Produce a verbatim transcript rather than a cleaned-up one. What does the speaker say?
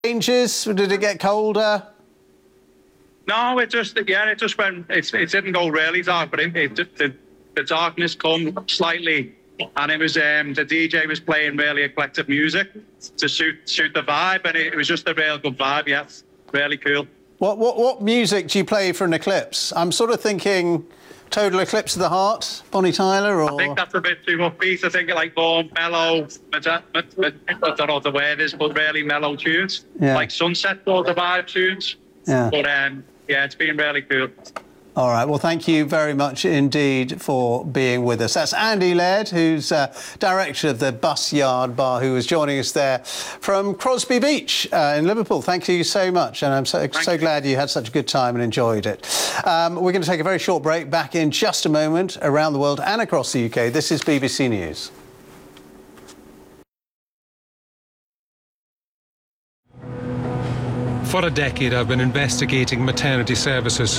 changes? Did it get colder? No, it just, yeah, it just went, it, it didn't go really dark, but it, it, the, the darkness come slightly, and it was, um, the D J was playing really eclectic music to suit suit the vibe, and it, it was just a real good vibe, yes, really cool. What, what, what music do you play for an eclipse? I'm sort of thinking Total Eclipse of the Heart, Bonnie Tyler, or... I think that's a bit too upbeat. I think like more mellow, I don't know what the word is, but really mellow tunes, yeah. like Sunset sort of vibe tunes. Yeah. But um, yeah, it's been really cool. All right, well, thank you very much indeed for being with us. That's Andy Laird, who's uh, director of the Bus Yard Bar, who was joining us there from Crosby Beach uh, in Liverpool. Thank you so much, and I'm so, so glad you had such a good time and enjoyed it. Um, we're going to take a very short break. Back in just a moment, around the world and across the U K. This is B B C News. For a decade, I've been investigating maternity services.